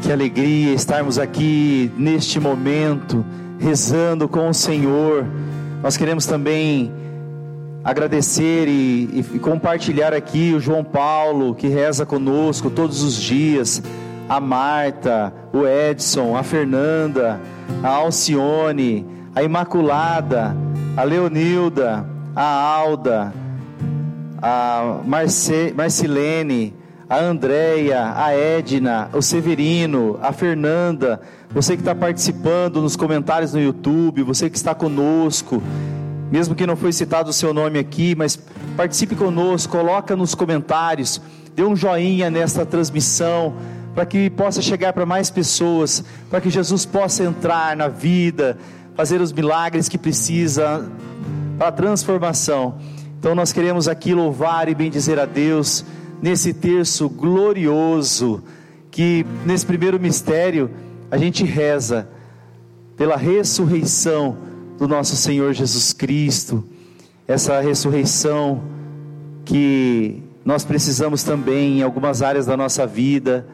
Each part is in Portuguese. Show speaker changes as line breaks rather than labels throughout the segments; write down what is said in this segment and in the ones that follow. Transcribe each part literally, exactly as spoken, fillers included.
Que alegria estarmos aqui neste momento, rezando com o Senhor. Nós queremos também agradecer e, e compartilhar aqui o João Paulo, que reza conosco todos os dias, a Marta, o Edson, a Fernanda, a Alcione, a Imaculada, a Leonilda, a Alda, a Marce, Marcilene, a Andréia, a Edna, o Severino, a Fernanda, você que está participando nos comentários no YouTube, você que está conosco, mesmo que não foi citado o seu nome aqui, mas participe conosco, coloca nos comentários, dê um joinha nesta transmissão, para que possa chegar para mais pessoas, para que Jesus possa entrar na vida, fazer os milagres que precisa para a transformação. Então nós queremos aqui louvar e bendizer a Deus, nesse terço glorioso, que nesse primeiro mistério, a gente reza pela ressurreição do nosso Senhor Jesus Cristo, essa ressurreição que nós precisamos também em algumas áreas da nossa vida,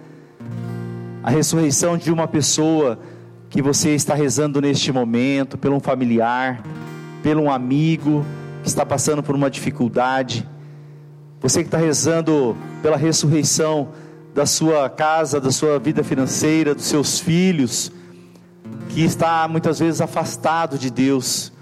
a ressurreição de uma pessoa que você está rezando neste momento, por um familiar, por um amigo que está passando por uma dificuldade, você que está rezando pela ressurreição da sua casa, da sua vida financeira, dos seus filhos, que está muitas vezes afastado de Deus,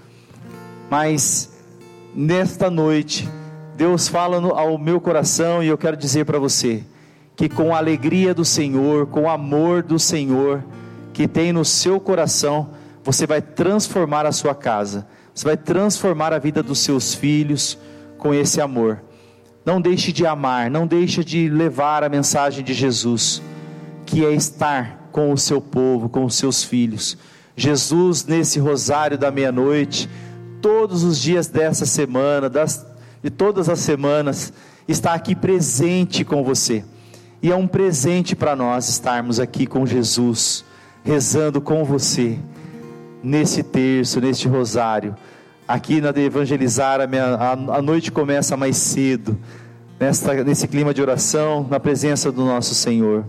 mas nesta noite, Deus fala no, ao meu coração, e eu quero dizer para você, que com a alegria do Senhor, com o amor do Senhor, que tem no seu coração, você vai transformar a sua casa, você vai transformar a vida dos seus filhos, com esse amor. Não deixe de amar, não deixe de levar a mensagem de Jesus, que é estar com o seu povo, com os seus filhos. Jesus, nesse rosário da meia-noite, todos os dias dessa semana, das, de todas as semanas, está aqui presente com você. E é um presente para nós estarmos aqui com Jesus, rezando com você, nesse terço, neste rosário. Aqui na de Evangelizar, a, minha, a, a noite começa mais cedo, nesta, nesse clima de oração, na presença do nosso Senhor.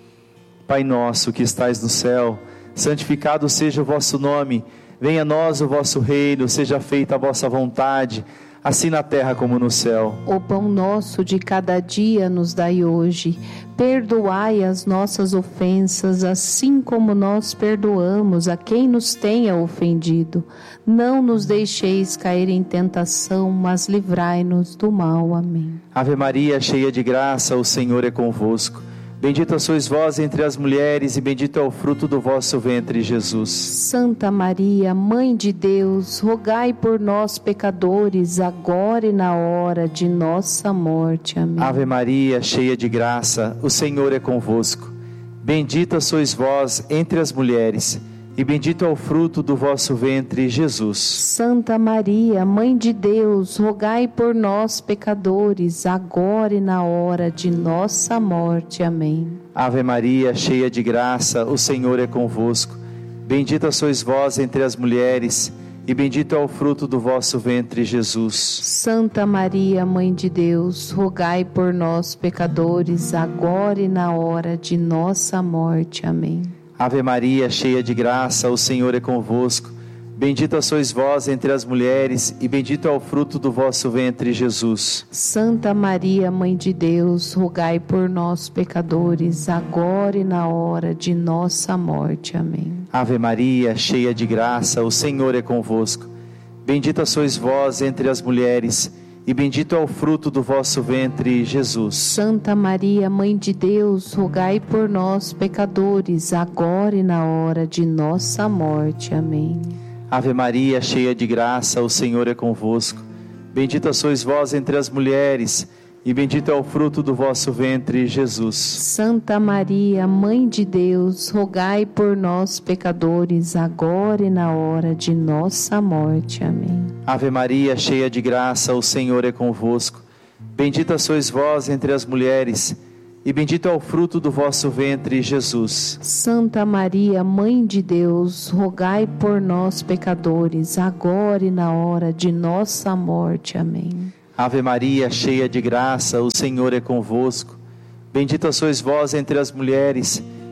Pai nosso que estais no céu, santificado seja o vosso nome, venha a nós o vosso reino, seja feita a vossa vontade, assim na terra como no céu.
O pão nosso de cada dia nos dai hoje, perdoai as nossas ofensas, assim como nós perdoamos a quem nos tenha ofendido. Não nos deixeis cair em tentação, mas livrai-nos do mal. Amém.
Ave Maria, cheia de graça, o Senhor é convosco. Bendita sois vós entre as mulheres, e bendito é o fruto do vosso ventre, Jesus.
Santa Maria, Mãe de Deus, rogai por nós, pecadores, agora e na hora de nossa morte. Amém.
Ave Maria, cheia de graça, o Senhor é convosco. Bendita sois vós entre as mulheres, e bendito é o fruto do vosso ventre, Jesus.
Santa Maria, Mãe de Deus, rogai por nós, pecadores, agora e na hora de nossa morte. Amém.
Ave Maria, cheia de graça, o Senhor é convosco. Bendita sois vós entre as mulheres, e bendito é o fruto do vosso ventre, Jesus.
Santa Maria, Mãe de Deus, rogai por nós, pecadores, agora e na hora de nossa morte. Amém.
Ave Maria, cheia de graça, o Senhor é convosco. Bendita sois vós entre as mulheres, e bendito é o fruto do vosso ventre, Jesus.
Santa Maria, Mãe de Deus, rogai por nós, pecadores, agora e na hora de nossa morte. Amém.
Ave Maria, cheia de graça, o Senhor é convosco. Bendita sois vós entre as mulheres, e bendito é o fruto do vosso ventre, Jesus.
Santa Maria, Mãe de Deus, rogai por nós, pecadores, agora e na hora de nossa morte. Amém.
Ave Maria, cheia de graça, o Senhor é convosco. Bendita sois vós entre as mulheres, e bendito é o fruto do vosso ventre, Jesus.
Santa Maria, Mãe de Deus, rogai por nós, pecadores, agora e na hora de nossa morte. Amém.
Ave Maria, cheia de graça, o Senhor é convosco. Bendita sois vós entre as mulheres, e bendito é o fruto do vosso ventre, Jesus.
Santa Maria, Mãe de Deus, rogai por nós, pecadores, agora e na hora de nossa morte. Amém.
Ave Maria, cheia de graça, o Senhor é convosco. Bendita sois vós entre as mulheres,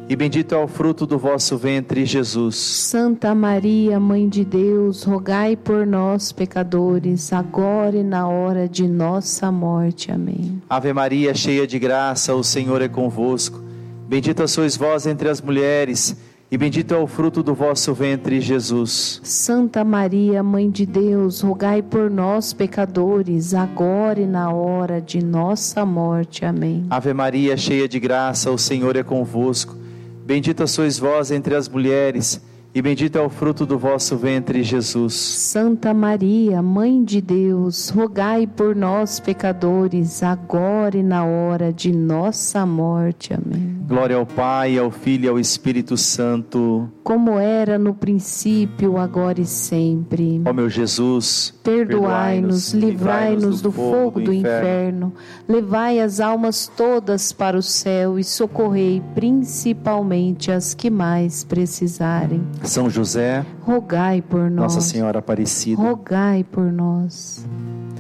e bendito é o fruto do vosso ventre, Jesus.
Santa Maria, Mãe de Deus, rogai por nós, pecadores, agora e na hora de nossa morte. Amém.
Ave Maria, cheia de graça, o Senhor é convosco. Bendita sois vós entre as mulheres, e bendito é o fruto do vosso ventre, Jesus.
Santa Maria, Mãe de Deus, rogai por nós, pecadores, agora e na hora de nossa morte. Amém.
Ave Maria, cheia de graça, o Senhor é convosco. Bendita sois vós entre as mulheres, e bendito é o fruto do vosso ventre, Jesus.
Santa Maria, Mãe de Deus, rogai por nós, pecadores, agora e na hora de nossa morte. Amém.
Glória ao Pai, ao Filho e ao Espírito Santo.
Como era no princípio, agora e sempre.
Ó meu Jesus,
perdoai-nos, livrai-nos do fogo do inferno, levai as almas todas para o céu e socorrei principalmente as que mais precisarem.
São José,
rogai por nós.
Nossa Senhora Aparecida,
rogai por nós.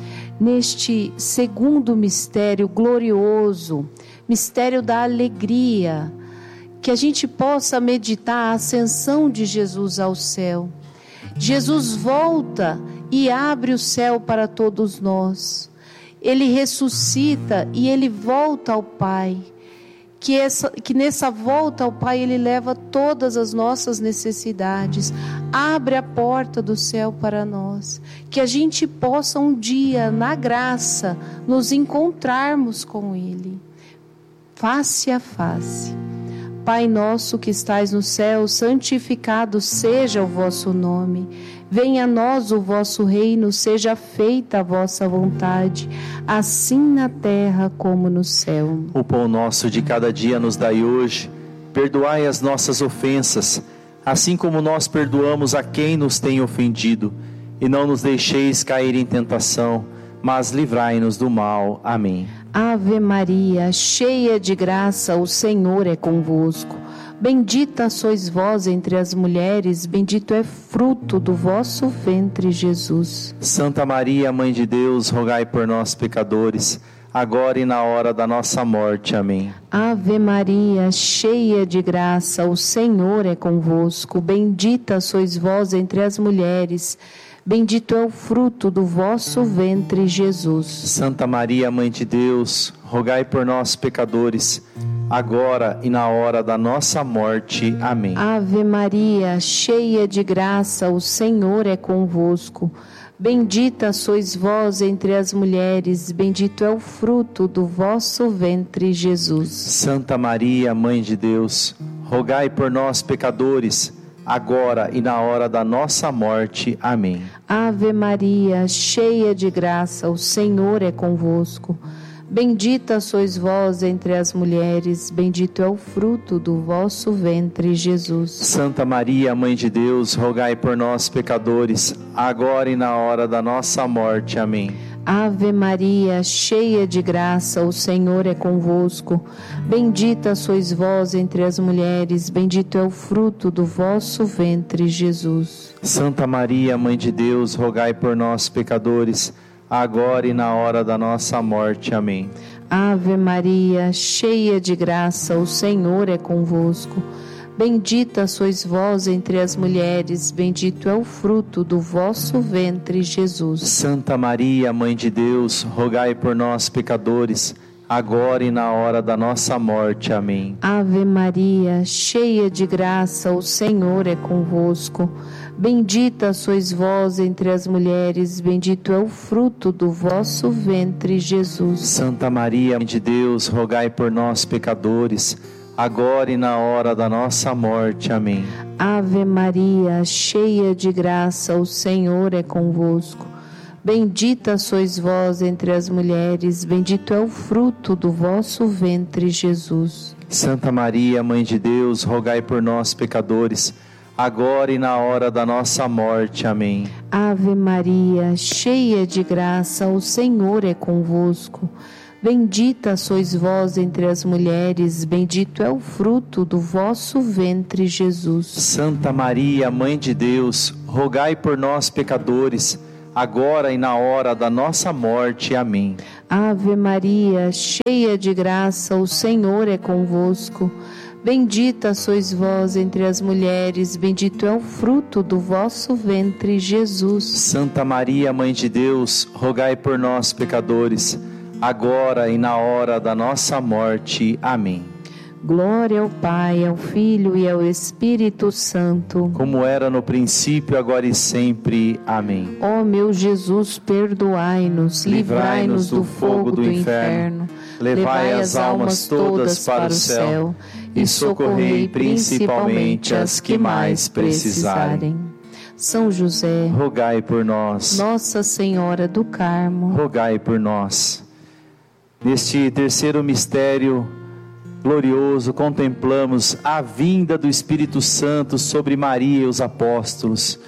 Neste segundo mistério glorioso, mistério da alegria, que a gente possa meditar a ascensão de Jesus ao céu. Jesus volta e abre o céu para todos nós. Ele ressuscita e ele volta ao Pai. Que, essa, que nessa volta ao Pai Ele leva todas as nossas necessidades, abre a porta do céu para nós, que a gente possa um dia, na graça, nos encontrarmos com Ele, face a face. Pai nosso que estais no céu, santificado seja o vosso nome. Venha a nós o vosso reino, seja feita a vossa vontade, assim na terra como no céu.
O pão nosso de cada dia nos dai hoje. Perdoai as nossas ofensas, assim como nós perdoamos a quem nos tem ofendido. E não nos deixeis cair em tentação, mas livrai-nos do mal. Amém.
Ave Maria, cheia de graça, o Senhor é convosco. Bendita sois vós entre as mulheres, bendito é fruto do vosso ventre, Jesus.
Santa Maria, Mãe de Deus, rogai por nós, pecadores, agora e na hora da nossa morte. Amém.
Ave Maria, cheia de graça, o Senhor é convosco. Bendita sois vós entre as mulheres, bendito é o fruto do vosso ventre, Jesus.
Santa Maria, Mãe de Deus, rogai por nós, pecadores, agora e na hora da nossa morte. Amém.
Ave Maria, cheia de graça, o Senhor é convosco. Bendita sois vós entre as mulheres, bendito é o fruto do vosso ventre, Jesus.
Santa Maria, Mãe de Deus, rogai por nós, pecadores, agora e na hora da nossa morte. Amém.
Ave Maria, cheia de graça, o Senhor é convosco. Bendita sois vós entre as mulheres, bendito é o fruto do vosso ventre, Jesus.
Santa Maria, Mãe de Deus, rogai por nós, pecadores, agora e na hora da nossa morte. Amém.
Ave Maria, cheia de graça, o Senhor é convosco. Bendita sois vós entre as mulheres, bendito é o fruto do vosso ventre, Jesus.
Santa Maria, Mãe de Deus, rogai por nós, pecadores, agora e na hora da nossa morte. Amém.
Ave Maria, cheia de graça, o Senhor é convosco. Bendita sois vós entre as mulheres, bendito é o fruto do vosso ventre, Jesus.
Santa Maria, Mãe de Deus, rogai por nós, pecadores, agora e na hora da nossa morte. Amém.
Ave Maria, cheia de graça, o Senhor é convosco. Bendita sois vós entre as mulheres, bendito é o fruto do vosso ventre, Jesus.
Santa Maria, Mãe de Deus, rogai por nós, pecadores, agora e na hora da nossa morte. Amém.
Ave Maria, cheia de graça, o Senhor é convosco. Bendita sois vós entre as mulheres, bendito é o fruto do vosso ventre, Jesus.
Santa Maria, Mãe de Deus, rogai por nós, pecadores, agora e na hora da nossa morte. Amém.
Ave Maria, cheia de graça, o Senhor é convosco. Bendita sois vós entre as mulheres, bendito é o fruto do vosso ventre, Jesus.
Santa Maria, Mãe de Deus, rogai por nós, pecadores, agora e na hora da nossa morte. Amém.
Ave Maria, cheia de graça, o Senhor é convosco. Bendita sois vós entre as mulheres, bendito é o fruto do vosso ventre, Jesus.
Santa Maria, Mãe de Deus, rogai por nós, pecadores, agora e na hora da nossa morte. Amém.
Glória ao Pai, ao Filho e ao Espírito Santo,
como era no princípio, agora e sempre. Amém.
Ó meu Jesus, perdoai-nos, livrai-nos do fogo do inferno, levai as almas todas para o céu e socorrei principalmente as que mais precisarem. São José,
rogai por nós.
Nossa Senhora do Carmo,
rogai por nós. Neste terceiro mistério glorioso, contemplamos a vinda do Espírito Santo sobre Maria e os apóstolos.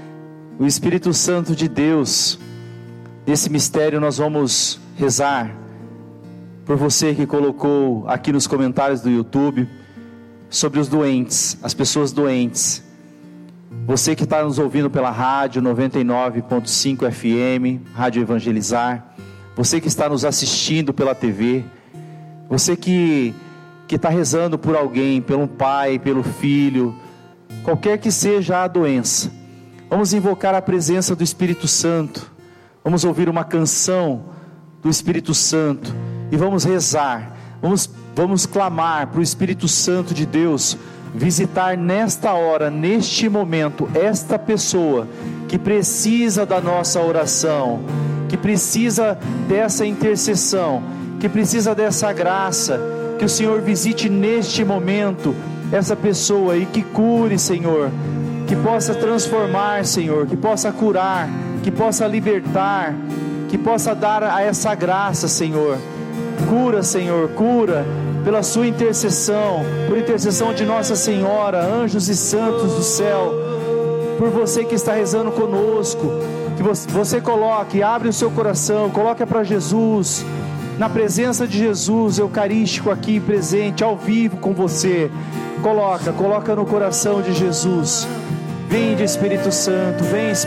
O Espírito Santo de Deus. Nesse mistério nós vamos rezar por você que colocou aqui nos comentários do YouTube sobre os doentes, as pessoas doentes. Você que está nos ouvindo pela rádio noventa e nove ponto cinco F M, Rádio Evangelizar. Você que está nos assistindo pela T V. Você que que está rezando por alguém, pelo pai, pelo filho, qualquer que seja a doença. Vamos invocar a presença do Espírito Santo. Vamos ouvir uma canção do Espírito Santo e vamos rezar. Vamos, vamos clamar para o Espírito Santo de Deus visitar nesta hora, neste momento, esta pessoa que precisa da nossa oração, que precisa dessa intercessão, que precisa dessa graça. Que o Senhor visite neste momento essa pessoa e que cure, Senhor, que possa transformar, Senhor, que possa curar, que possa libertar, que possa dar a essa graça, Senhor. Cura, Senhor, cura pela sua intercessão, por intercessão de Nossa Senhora, anjos e santos do céu, por você que está rezando conosco, que você coloque, abre o seu coração, coloque para Jesus, na presença de Jesus eucarístico aqui presente, ao vivo com você. Coloca, coloca no coração de Jesus. Vem de Espírito Santo, vem Espírito